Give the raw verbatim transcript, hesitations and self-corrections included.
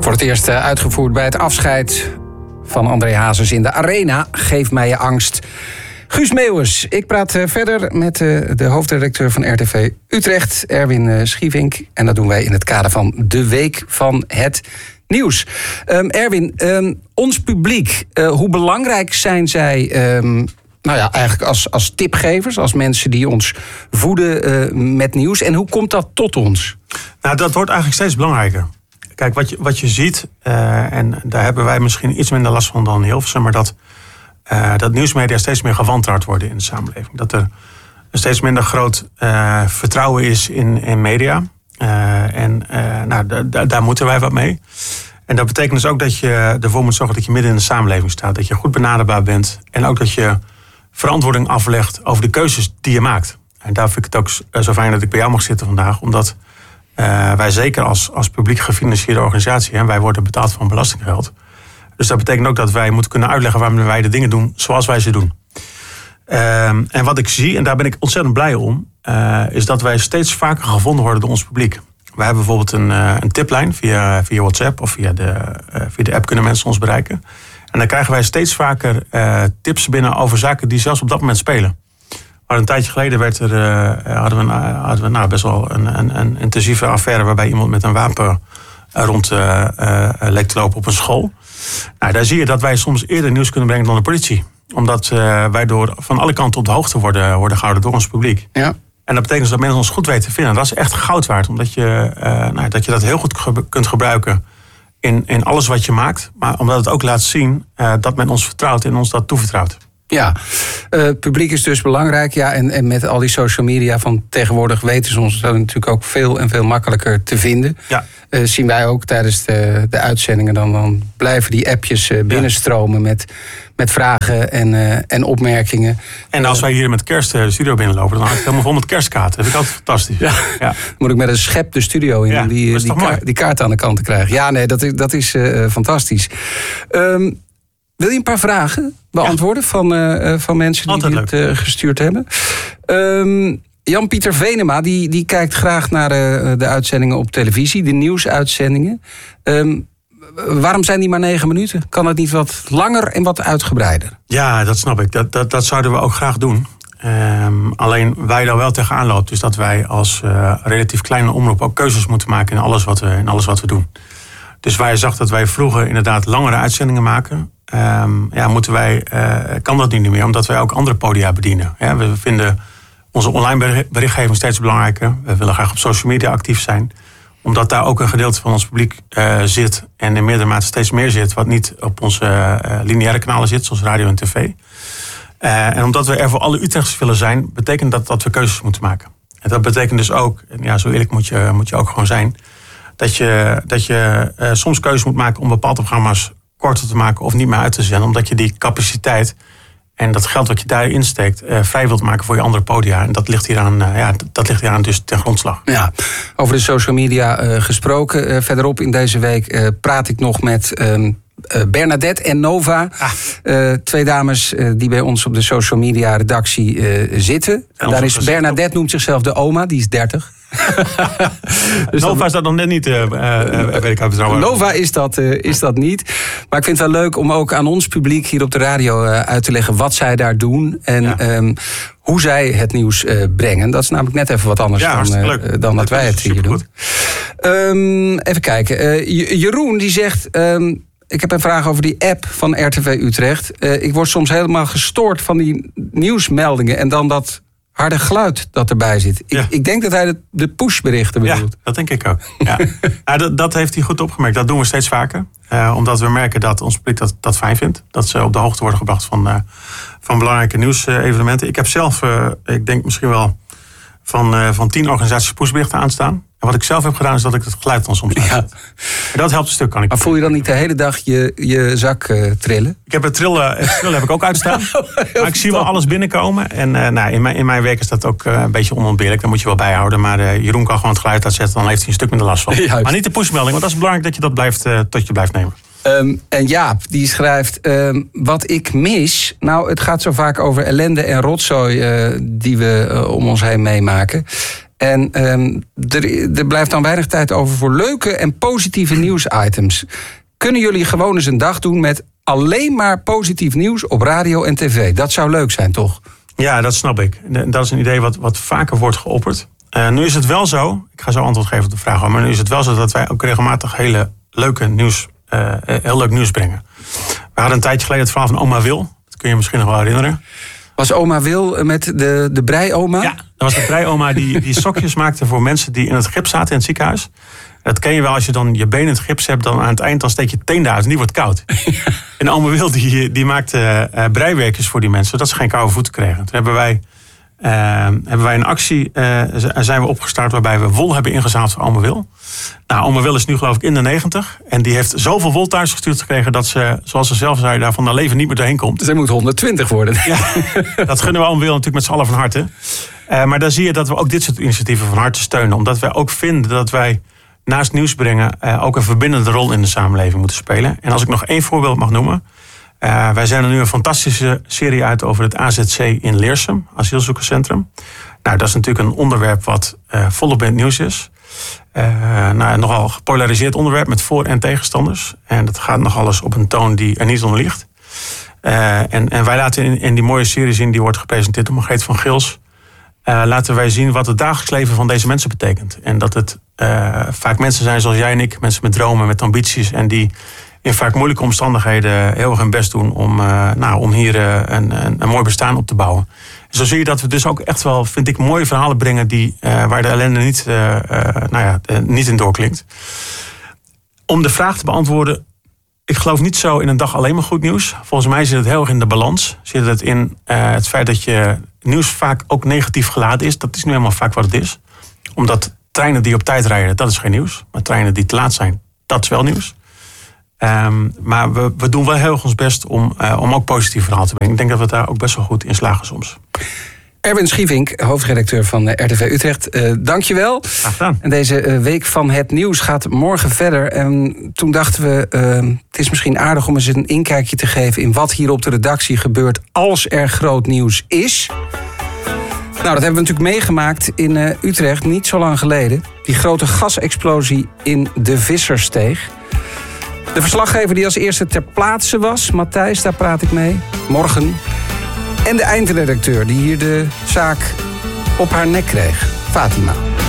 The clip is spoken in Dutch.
Voor het eerst uitgevoerd bij het afscheid van André Hazes in de Arena. Geef mij je angst. Guus Meeuwis, ik praat verder met de hoofdredacteur van R T V Utrecht, Erwin Schievink. En dat doen wij in het kader van de Week van het Nieuws. Um, Erwin, um, ons publiek, uh, hoe belangrijk zijn zij um, nou ja, eigenlijk als, als tipgevers, als mensen die ons voeden uh, met nieuws? En hoe komt dat tot ons? Nou, dat wordt eigenlijk steeds belangrijker. Kijk, wat je, wat je ziet, uh, en daar hebben wij misschien iets minder last van dan Hilversum, maar dat, uh, dat nieuwsmedia steeds meer gewantrouwd worden in de samenleving. Dat er een steeds minder groot uh, vertrouwen is in, in media. Uh, en uh, nou, d- d- daar moeten wij wat mee. En dat betekent dus ook dat je ervoor moet zorgen dat je midden in de samenleving staat. Dat je goed benaderbaar bent. En ook dat je verantwoording aflegt over de keuzes die je maakt. En daar vind ik het ook zo fijn dat ik bij jou mag zitten vandaag. Omdat uh, wij zeker als, als publiek gefinancierde organisatie, hè, wij worden betaald van belastinggeld. Dus dat betekent ook dat wij moeten kunnen uitleggen waarom wij de dingen doen zoals wij ze doen. Uh, en wat ik zie, en daar ben ik ontzettend blij om, uh, is dat wij steeds vaker gevonden worden door ons publiek. We hebben bijvoorbeeld een, uh, een tiplijn via, via WhatsApp of via de, uh, via de app kunnen mensen ons bereiken. En dan krijgen wij steeds vaker uh, tips binnen over zaken die zelfs op dat moment spelen. Maar een tijdje geleden werd er, uh, hadden we, uh, hadden we nou, best wel een, een, een intensieve affaire waarbij iemand met een wapen rond uh, uh, leek te lopen op een school. Nou, daar zie je dat wij soms eerder nieuws kunnen brengen dan de politie. Omdat uh, wij door van alle kanten op de hoogte worden, worden gehouden door ons publiek. Ja. En dat betekent dus dat mensen ons goed weten te vinden. Dat is echt goud waard. Omdat je, uh, nou, dat je dat heel goed ge- kunt gebruiken in, in alles wat je maakt. Maar omdat het ook laat zien uh, dat men ons vertrouwt en ons dat toevertrouwt. Ja, uh, publiek is dus belangrijk. Ja, en, en met al die social media van tegenwoordig weten ze ons natuurlijk ook veel en veel makkelijker te vinden. Ja. Uh, zien wij ook tijdens de, de uitzendingen. Dan, dan blijven die appjes uh, binnenstromen ja. met, met vragen en, uh, en opmerkingen. En als wij hier met kerst de studio binnenlopen, dan hangt het helemaal vol met kerstkaarten. Dat vind ik altijd fantastisch. Ja. Ja. Moet ik met een schep de studio in ja, om die, die, ka- die kaart aan de kant te krijgen. Ja, nee, dat is, dat is uh, fantastisch. Um, Wil je een paar vragen beantwoorden ja. van, uh, van mensen die Altijd dit uh, gestuurd hebben? Um, Jan-Pieter Venema, die, die kijkt graag naar uh, de uitzendingen op televisie, de nieuwsuitzendingen. Um, waarom zijn die maar negen minuten? Kan het niet wat langer en wat uitgebreider? Ja, dat snap ik. Dat, dat, dat zouden we ook graag doen. Um, alleen wij daar wel tegenaan loopt, is dat wij als uh, relatief kleine omroep ook keuzes moeten maken in alles wat we, in alles wat we doen. Dus waar je zag dat wij vroeger inderdaad langere uitzendingen maken, Um, ja, moeten wij, uh, kan dat niet meer, omdat wij ook andere podia bedienen. Ja, we vinden onze online berichtgeving steeds belangrijker. We willen graag op social media actief zijn. Omdat daar ook een gedeelte van ons publiek uh, zit en in meerdere mate steeds meer zit, wat niet op onze uh, lineaire kanalen zit, zoals radio en tv. Uh, en omdat we er voor alle Utrechters willen zijn, betekent dat dat we keuzes moeten maken. En dat betekent dus ook, en ja, zo eerlijk moet je, moet je ook gewoon zijn, dat je, dat je uh, soms keuzes moet maken om bepaalde programma's korter te maken of niet meer uit te zenden, omdat je die capaciteit en dat geld wat je daarin steekt uh, vrij wilt maken voor je andere podia. En dat ligt hier aan, uh, ja, dat ligt hier aan dus ten grondslag. Ja, over de social media uh, gesproken. Uh, verderop in deze week uh, praat ik nog met Um Uh, Bernadette en Nova. Ah. Uh, twee dames uh, die bij ons op de social media redactie uh, zitten. En daar is Bernadette, ook noemt zichzelf de oma, die is dertig. Dus Nova dan, is dat nog net niet, uh, uh, weet ik uit het Nova is dat, uh, is dat niet. Maar ik vind het wel leuk om ook aan ons publiek hier op de radio uh, uit te leggen wat zij daar doen. En ja. um, hoe zij het nieuws uh, brengen. Dat is namelijk net even wat anders ja, dan, uh, dan dat wij het hier doen. Um, even kijken. Uh, Jeroen die zegt Um, ik heb een vraag over die app van R T V Utrecht. Uh, ik word soms helemaal gestoord van die nieuwsmeldingen en dan dat harde geluid dat erbij zit. Ik, ja. ik denk dat hij de, de pushberichten bedoelt. Ja, dat denk ik ook. Ja. ja, dat, dat heeft hij goed opgemerkt. Dat doen we steeds vaker. Uh, omdat we merken dat ons publiek dat, dat fijn vindt. Dat ze op de hoogte worden gebracht van, uh, van belangrijke nieuwsevenementen. Ik heb zelf, uh, ik denk misschien wel, van, uh, van tien organisaties pushberichten aanstaan. En wat ik zelf heb gedaan is dat ik het geluid dan soms uitzet. Ja. Dat helpt een stuk, kan ik. Maar voel je dan niet de hele dag je, je zak uh, trillen? Ik heb het trillen, het trillen heb ik ook uitstaan. Maar ik zie wel alles binnenkomen. En uh, nou, in, mijn, in mijn werk is dat ook uh, een beetje onontbeerlijk. Dat moet je wel bijhouden. Maar uh, Jeroen kan gewoon het geluid uitzetten. Dan heeft hij een stuk minder last van. Juist. Maar niet de pushmelding. Want dat is belangrijk dat je dat blijft, uh, tot je blijft nemen. Um, en Jaap, die schrijft, um, wat ik mis. Nou, het gaat zo vaak over ellende en rotzooi uh, die we uh, om ons heen meemaken. En um, er, er blijft dan weinig tijd over voor leuke en positieve nieuwsitems. Kunnen jullie gewoon eens een dag doen met alleen maar positief nieuws op radio en tv? Dat zou leuk zijn, toch? Ja, dat snap ik. Dat is een idee wat, wat vaker wordt geopperd. Uh, nu is het wel zo, ik ga zo antwoord geven op de vraag, maar nu is het wel zo dat wij ook regelmatig hele leuke nieuws, uh, heel leuk nieuws brengen. We hadden een tijdje geleden het verhaal van oma Wil. Dat kun je je misschien nog wel herinneren. Was oma Wil met de, de brei-oma? Ja, dat was de brei-oma die, die sokjes maakte voor mensen die in het gips zaten in het ziekenhuis. Dat ken je wel, als je dan je been in het gips hebt, dan aan het eind dan steek je teen uit en die wordt koud. Ja. En oma Wil die, die maakte uh, breiwerkjes voor die mensen, zodat ze geen koude voeten kregen. Toen hebben wij, uh, hebben wij een actie uh, zijn we opgestart waarbij we wol hebben ingezameld voor oma Wil. Nou, oma Wil is nu geloof ik in de negentig. En die heeft zoveel wol thuis gestuurd gekregen dat ze, zoals ze zelf zei, daar van haar leven niet meer doorheen komt. Zij moet honderdtwintig worden. Ja, dat gunnen we oma Wil natuurlijk met z'n allen van harte. Uh, maar dan zie je dat we ook dit soort initiatieven van harte steunen. Omdat wij ook vinden dat wij naast nieuws brengen uh, ook een verbindende rol in de samenleving moeten spelen. En als ik nog één voorbeeld mag noemen. Uh, wij zijn er nu een fantastische serie uit over het A Z C in Leersum, asielzoekerscentrum. Nou, dat is natuurlijk een onderwerp wat uh, volop in het nieuws is. Uh, nou, een nogal gepolariseerd onderwerp met voor- en tegenstanders. En dat gaat nog alles op een toon die er niet onder ligt. Uh, en, en wij laten in, in die mooie serie zien, die wordt gepresenteerd door Margreet van Gils. Uh, laten wij zien wat het dagelijks leven van deze mensen betekent. En dat het uh, vaak mensen zijn zoals jij en ik, mensen met dromen, met ambities, en die in vaak moeilijke omstandigheden heel erg hun best doen om, uh, nou, om hier uh, een, een, een mooi bestaan op te bouwen. Zo zie je dat we dus ook echt wel, vind ik, mooie verhalen brengen die, uh, waar de ellende niet, uh, uh, nou ja, uh, niet in doorklinkt. Om de vraag te beantwoorden, ik geloof niet zo in een dag alleen maar goed nieuws. Volgens mij zit het heel erg in de balans. Zit het in uh, het feit dat je nieuws vaak ook negatief geladen is. Dat is nu helemaal vaak wat het is. Omdat treinen die op tijd rijden, dat is geen nieuws. Maar treinen die te laat zijn, dat is wel nieuws. Um, maar we, we doen wel heel erg ons best om, uh, om ook positief verhaal te brengen. Ik denk dat we daar ook best wel goed in slagen soms. Erwin Schievink, hoofdredacteur van R T V Utrecht. Uh, Dank je wel. Graag gedaan. En deze uh, week van het nieuws gaat morgen verder. En toen dachten we, uh, het is misschien aardig om eens een inkijkje te geven in wat hier op de redactie gebeurt als er groot nieuws is. Nou, dat hebben we natuurlijk meegemaakt in uh, Utrecht niet zo lang geleden. Die grote gasexplosie in de Vissersteeg. De verslaggever die als eerste ter plaatse was, Matthijs, daar praat ik mee, morgen. En de eindredacteur die hier de zaak op haar nek kreeg, Fatima.